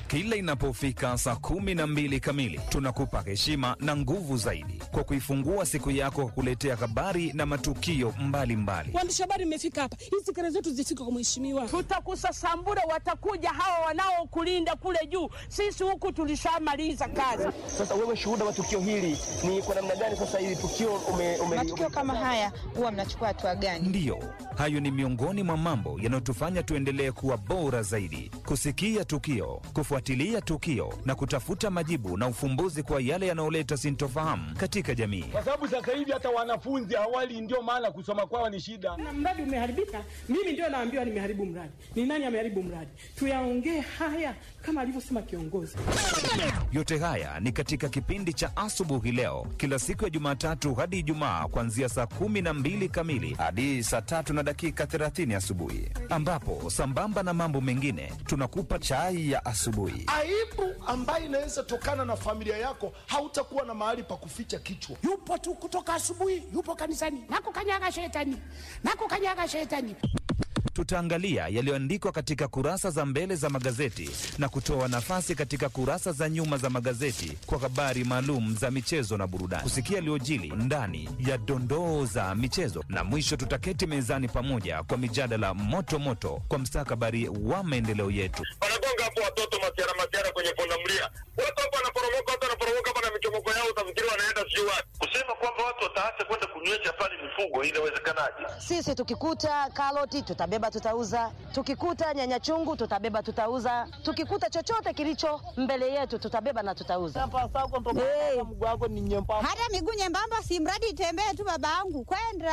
Kila inapofika saa 12 kamili, tunakupa heshima na nguvu zaidi kwa kuifungua siku yako kwa kuletea habari na matukio mbalimbali. Waandishi habari mmefika hapa, hizi kelele zetu zifike kwa mheshimiwa. Tutakusasambura, watakuja hawa wanaokulinda kule juu. Sisi huku tulishamaliza kazi. Sasa wewe shuhuda wa tukio hili ni kwa namna gani? Sasa hili tukio matukio kama haya huwa mnachukua hatua gani? Ndiyo, hayo ni miongoni mwa mambo yanayotufanya tuendelee kuwa bora zaidi, kusikia tukio, kufuatilia tukio na kutafuta majibu na ufumbuzi kwa yale yanayoleta sintofahamu katika jamii. Kwa sababu sasa hivi hata wanafunzi awali, ndio maana kusoma kwao ni shida. Na mradi umeharibika, mimi ndio naambiwa nimeharibu mradi. Ni nani ameharibu mradi? Tuyaongee haya kama alivyosema kiongozi. Yote haya ni katika kipindi cha Asubuhi Leo, kila siku ya Jumatatu hadi Ijumaa kuanzia saa 12 kamili hadi saa 3:30 asubuhi, ambapo sambamba na mambo mengine tunakupa chai ya asubuhi. Aibu ambayo inaweza tokana na familia yako, hautakuwa na mahali pa kuficha kichwa. Yupo tu kutoka asubuhi, yupo kanisani, nakukanyaga shetani, nakukanyaga shetani. Tutaangalia yaliyoandikwa katika kurasa za mbele za magazeti na kutoa nafasi katika kurasa za nyuma za magazeti kwa habari maalum za michezo na burudani, kusikia yaliyojili ndani ya dondoo za michezo, na mwisho tutaketi mezani pamoja kwa mijadala moto moto kwa mstakabali wa maendeleo yetu. Wanagonga hapo watoto masiara kwenye pundamilia. Watu hapo wanaporomoka hapa na michomoko yao, utafikiri wanaenda sijui wapi. Kusema kwamba watu wataacha kwenda kunywesha pale mifugo, inawezekanaje? Sisi tukikuta karoti tutabeba tutauza, tukikuta nyanya chungu tutabeba tutauza, tukikuta chochote kilicho mbele yetu tutabeba na tutauza. Hey. Hata miguu nyembamba si mradi itembee tu babangu kwenda.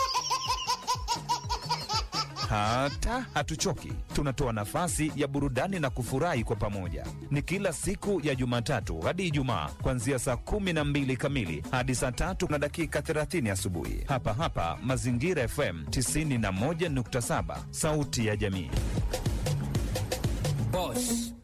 Hata hatuchoki, tunatoa nafasi ya burudani na kufurahi kwa pamoja. Ni kila siku ya Jumatatu hadi Ijumaa kuanzia saa 12 kamili hadi saa 3:30 asubuhi, hapa hapa Mazingira FM 91.7, sauti ya jamii. Boss.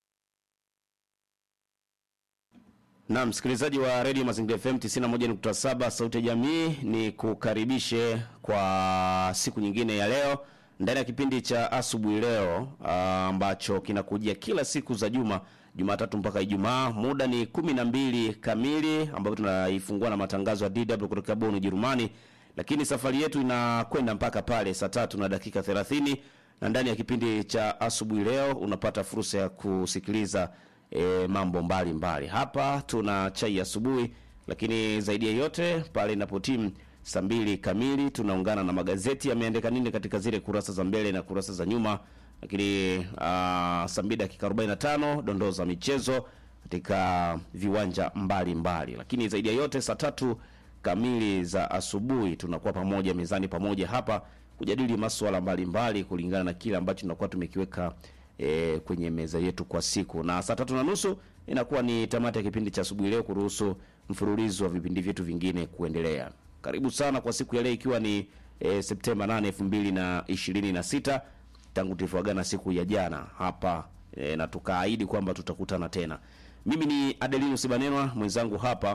Na msikilizaji wa Radio Mazingira FM 91.7, sauti ya jamii, ni kukaribishe kwa siku nyingine ya leo ndani ya kipindi cha Asubuhi Leo, ambacho kinakujia kila siku za juma, Jumatatu mpaka Ijumaa. Muda ni 12 kamili, ambapo tunaifungua na matangazo ya DW kutoka Bonn, Ujerumani, lakini safari yetu inakwenda mpaka pale saa 3:30, na ndani ya kipindi cha Asubuhi Leo unapata fursa ya kusikiliza mambo mbali. Hapa tuna chai asubuhi, lakini zaidi ya yote pale inapotimu saa 2 kamili tunaungana na magazeti yameandika nini katika zile kurasa za mbele na kurasa za nyuma, lakini saa 2:45 dondoo za michezo katika viwanja mbali. Lakini zaidi ya yote saa 3 kamili za asubuhi tunakuwa pamoja mezani pamoja hapa kujadili masuala mbalimbali kulingana na kile ambacho tunakuwa tumekiweka kwenye meza yetu kwa siku. Na saa 3:30 inakuwa ni tamati ya kipindi cha Asubuhi Leo, kuruhusu mfululizo wa vipindi vyetu vingine kuendelea. Karibu sana kwa siku ya leo, ikiwa ni Septemba 8, 2026, tangu tulipoagana siku ya jana hapa na tukaahidi kwamba tutakutana tena. Mimi ni Adelino Sibanenwa, mwenzangu hapa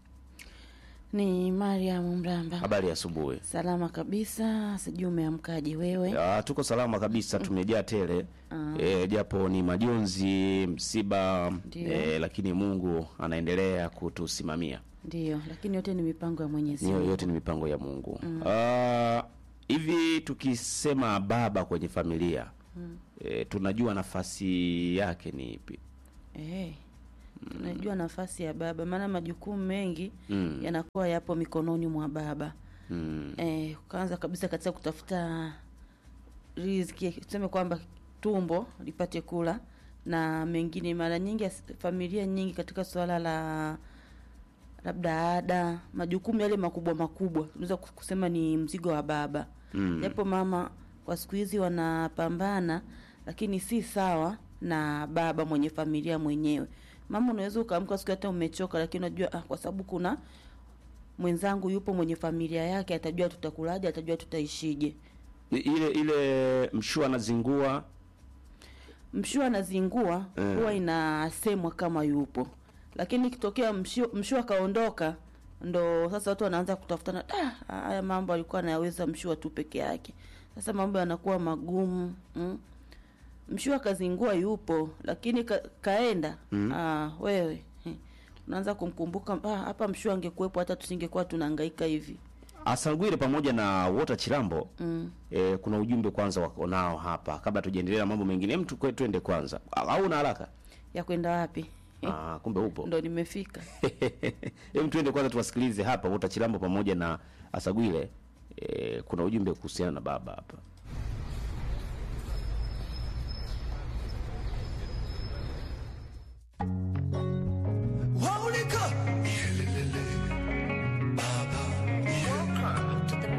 ni Mariam Mramba. Habari ya asubuhi. Salama kabisa, sijui umeamkaje wewe? Tuko salama kabisa, tumejaa tele. Japo ni majonzi, msiba, lakini Mungu anaendelea kutusimamia. Ndio, lakini yote ni mipango ya Mwenyezi Mungu. Yote ni mipango ya Mungu. Hivi tukisema baba kwenye familia, tunajua nafasi yake ni ipi? Tunajua nafasi ya baba, maana majukumu mengi yanakuwa yapo mikononi mwa baba. Kwanza kabisa katika kutafuta riziki, tuseme kwamba tumbo lipate kula, na mengine mara nyingi familia nyingi katika swala la labda ada, majukumu yale makubwa tunaweza kusema ni mzigo wa baba. Japo mama kwa siku hizi wanapambana, lakini si sawa na baba mwenye familia mwenyewe. Mama unaweza ukaamka siku hata umechoka, lakini unajua kwa sababu kuna mwenzangu yupo mwenye familia yake, atajua tutakulaje, atajua tutaishije. Ile mshua anazingua huwa inasemwa kama yupo, lakini kitokea mshua kaondoka, ndo sasa watu wanaanza kutafutana, haya mambo alikuwa anayaweza mshua tu peke yake. Sasa mambo yanakuwa magumu. Mshua kazingua yupo, lakini kaenda. Wewe unaanza kumkumbuka hapa Mshua angekuepo hata tusingekuwa tunahangaika hivi. Asangwile pamoja na Wota Chilambo. Kuna ujumbe kwanza wako nao hapa kabla tujaendelea na mambo mengine. Mtu kwetu twende kwanza. Au una haraka? Ya kwenda wapi? Kumbe upo. Ndo nimefika. Twende kwanza tuwasikilize hapa Wota Chilambo pamoja na Asagwile. Kuna ujumbe kuhusiana na baba hapa.